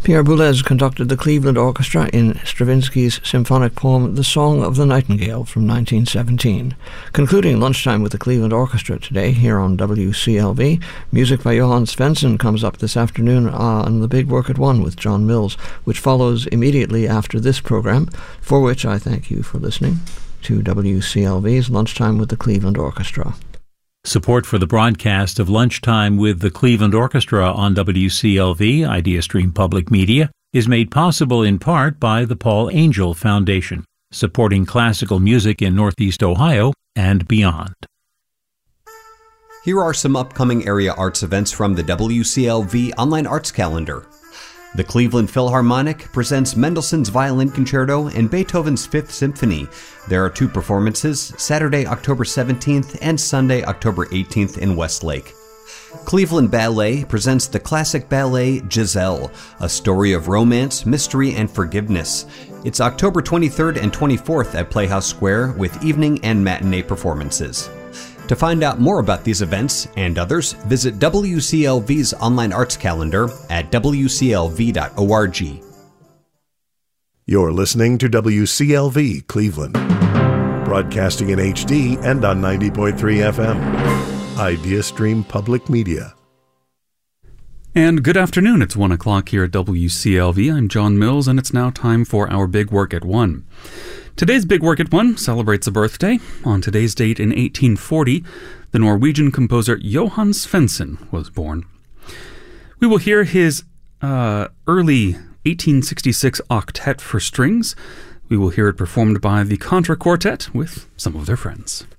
Pierre Boulez conducted the Cleveland Orchestra in Stravinsky's symphonic poem The Song of the Nightingale from 1917. Concluding lunchtime with the Cleveland Orchestra today here on WCLV, music by Johann Svensson comes up this afternoon on The Big Work at One with John Mills, which follows immediately after this program, for which I thank you for listening to WCLV's Lunchtime with the Cleveland Orchestra. Support for the broadcast of Lunchtime with the Cleveland Orchestra on WCLV, IdeaStream Public Media, is made possible in part by the Paul Angel Foundation, supporting classical music in Northeast Ohio and beyond. Here are some upcoming area arts events from the WCLV Online Arts Calendar. The Cleveland Philharmonic presents Mendelssohn's Violin Concerto and Beethoven's Fifth Symphony. There are 2 performances, Saturday, October 17th and Sunday, October 18th in Westlake. Cleveland Ballet presents the classic ballet Giselle, a story of romance, mystery, and forgiveness. It's October 23rd and 24th at Playhouse Square with evening and matinee performances. To find out more about these events and others, visit WCLV's online arts calendar at wclv.org. You're listening to WCLV Cleveland, broadcasting in HD and on 90.3 FM. IdeaStream Public Media. And good afternoon. It's 1 o'clock here at WCLV. I'm John Mills, and it's now time for our Big Work at One. Today's Big Work at One celebrates a birthday. On today's date in 1840, the Norwegian composer Johann Svensson was born. We will hear his early 1866 octet for strings. We will hear it performed by the Contra Quartet with some of their friends.